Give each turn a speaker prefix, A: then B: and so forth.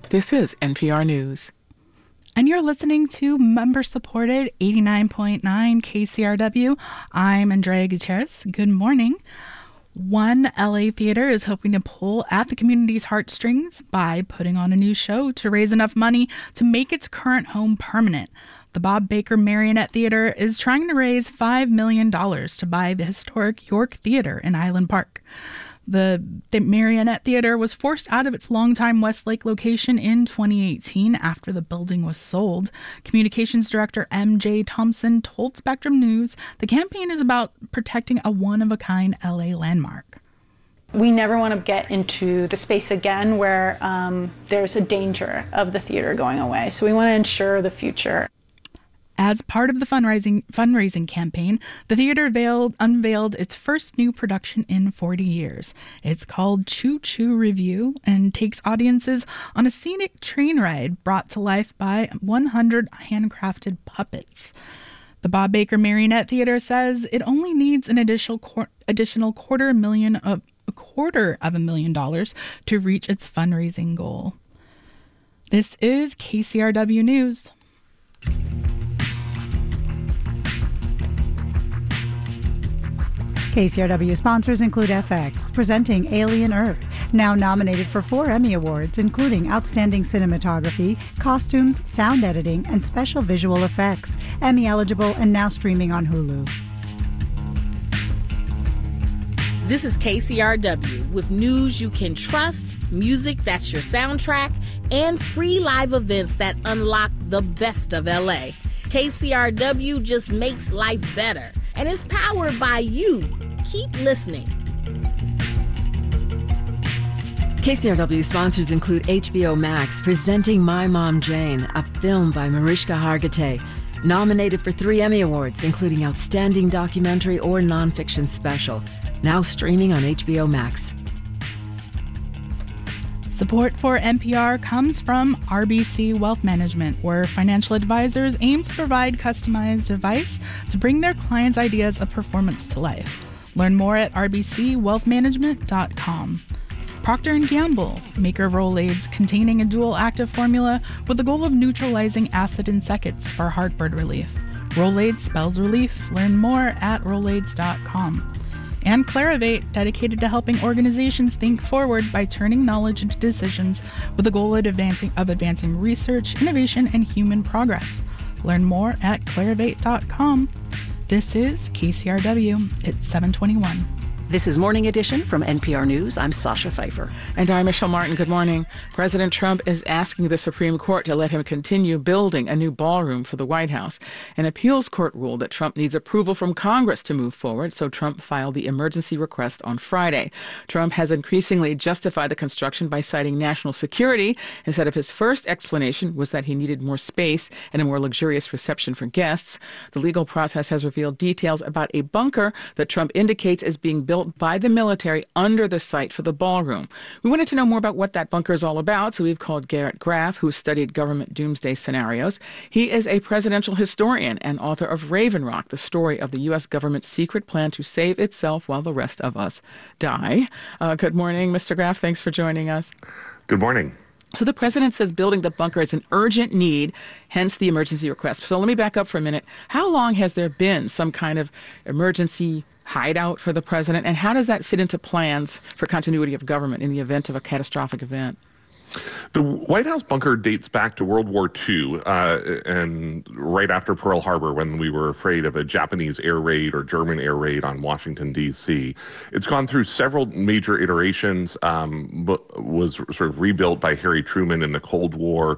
A: This is NPR News.
B: And you're listening to member-supported 89.9 KCRW. I'm Andrea Gutierrez. Good morning. One LA theater is hoping to pull at the community's heartstrings by putting on a new show to raise enough money to make its current home permanent. The Bob Baker Marionette Theater is trying to raise $5 million to buy the historic York Theater in Island Park. The Marionette Theater was forced out of its longtime Westlake location in 2018 after the building was sold. Communications Director M.J. Thompson told Spectrum News the campaign is about protecting a one-of-a-kind LA landmark.
C: We never want to get into the space again where there's a danger of the theater going away. So we want to ensure the future.
B: As part of the fundraising campaign, the theater unveiled its first new production in 40 years. It's called Choo Choo Revue and takes audiences on a scenic train ride brought to life by 100 handcrafted puppets. The Bob Baker Marionette Theater says it only needs an additional $250,000 to reach its fundraising goal. This is KCRW News.
D: KCRW sponsors include FX, presenting Alien Earth, now nominated for 4 Emmy Awards, including Outstanding Cinematography, Costumes, Sound Editing, and Special Visual Effects. Emmy eligible and now streaming on Hulu.
E: This is KCRW with news you can trust, music that's your soundtrack, and free live events that unlock the best of LA. KCRW just makes life better and is powered by you. Keep listening.
F: KCRW sponsors include HBO Max presenting My Mom Jane, a film by Mariska Hargitay, nominated for 3 Emmy Awards, including Outstanding Documentary or Nonfiction Special, now streaming on HBO Max.
B: Support for NPR comes from RBC Wealth Management, where financial advisors aim to provide customized advice to bring their clients' ideas of performance to life. Learn more at rbcwealthmanagement.com. Procter & Gamble, maker of Rolaids containing a dual active formula with the goal of neutralizing acid in seconds for heartburn relief. Rolaids spells relief. Learn more at rolaids.com. And Clarivate, dedicated to helping organizations think forward by turning knowledge into decisions with the goal of advancing research, innovation, and human progress. Learn more at clarivate.com. This is KCRW. It's 7:21.
G: This is Morning Edition from NPR News. I'm Sasha Pfeiffer.
A: And I'm Michelle Martin. Good morning. President Trump is asking the Supreme Court to let him continue building a new ballroom for the White House. An appeals court ruled that Trump needs approval from Congress to move forward, so Trump filed the emergency request on Friday. Trump has increasingly justified the construction by citing national security, instead of his first explanation was that he needed more space and a more luxurious reception for guests. The legal process has revealed details about a bunker that Trump indicates is being built by the military under the site for the ballroom. We wanted to know more about what that bunker is all about, so we've called Garrett Graff, who studied government doomsday scenarios. He is a presidential historian and author of Raven Rock, the story of the U.S. government's secret plan to save itself while the rest of us die. Good morning, Mr. Graff. Thanks for joining us.
H: Good morning.
A: So the president says building the bunker is an urgent need, hence the emergency request. So let me back up for a minute. How long has there been some kind of emergency hideout for the president, and how does that fit into plans for continuity of government in the event of a catastrophic event?
H: The White House bunker dates back to World War II and right after Pearl Harbor, when we were afraid of a Japanese air raid or German air raid on Washington, D.C. It's gone through several major iterations, but was sort of rebuilt by Harry Truman in the Cold War,